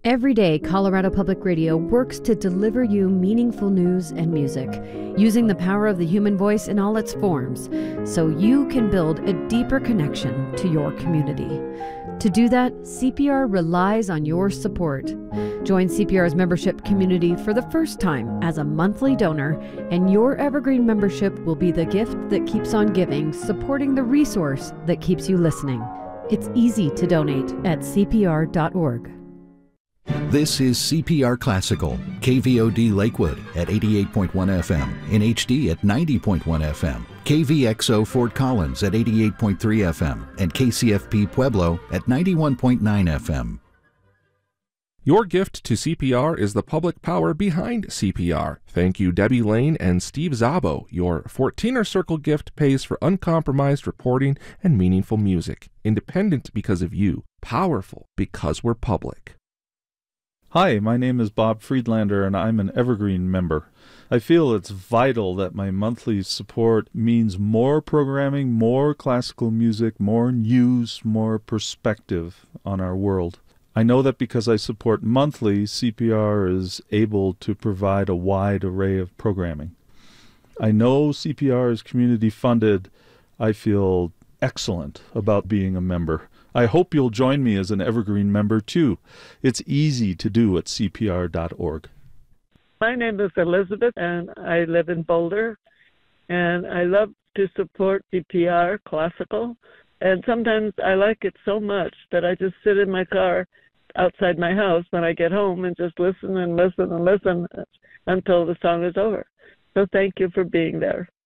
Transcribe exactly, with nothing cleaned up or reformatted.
Every day, Colorado Public Radio works to deliver you meaningful news and music, using the power of the human voice in all its forms, so you can build a deeper connection to your community. To do that, C P R relies on your support. Join C P R's membership community for the first time as a monthly donor, and your Evergreen membership will be the gift that keeps on giving, supporting the resource that keeps you listening. It's easy to donate at C P R dot org. This is C P R Classical, K V O D Lakewood at eighty-eight point one F M, in H D at ninety point one F M, K V X O Fort Collins at eighty-eight point three F M, and K C F P Pueblo at ninety-one point nine F M. Your gift to C P R is the public power behind C P R. Thank you, Debbie Lane and Steve Zabo. Your fourteener Circle gift pays for uncompromised reporting and meaningful music. Independent because of you. Powerful because we're public. Hi, my name is Bob Friedlander, and I'm an Evergreen member. I feel it's vital that my monthly support means more programming, more classical music, more news, more perspective on our world. I know that because I support monthly, C P R is able to provide a wide array of programming. I know C P R is community funded. I feel excellent about being a member. I hope you'll join me as an Evergreen member, too. It's easy to do at C P R dot org. My name is Elizabeth, and I live in Boulder, and I love to support C P R Classical, and sometimes I like it so much that I just sit in my car outside my house when I get home and just listen and listen and listen until the song is over. So thank you for being there.